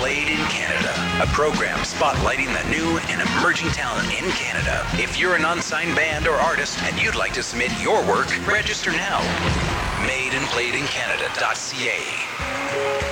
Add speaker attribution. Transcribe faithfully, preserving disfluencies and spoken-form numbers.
Speaker 1: Played in Canada, a program spotlighting the new and emerging talent in Canada. If you're an unsigned band or artist and you'd like to submit your work, register now. made and played in canada dot c a